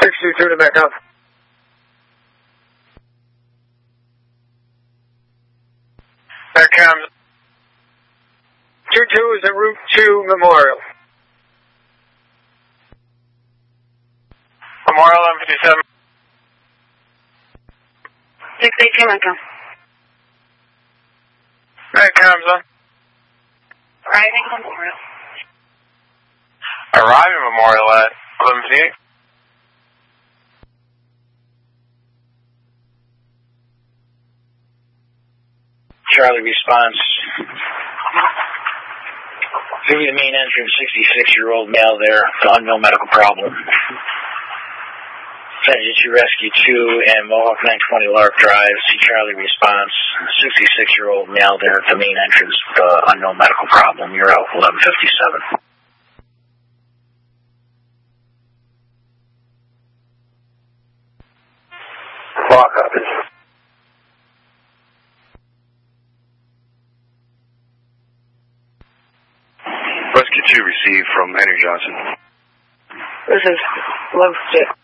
622 to back up. Back comes 22 is en route to Memorial. Memorial M57. 682 Echo. Back comes on. Arriving Memorial. Arriving Memorial at 1158. Charlie response. Through the main entrance, 66-year-old male there, unknown medical problem. Sanjitsu Rescue 2 and Mohawk 920 Lark Drive, see Charlie response. 66-year-old male there at the main entrance, unknown medical problem. You're out 1157. Walk up. Rescue 2 received from Henry Johnson. This is Love 6.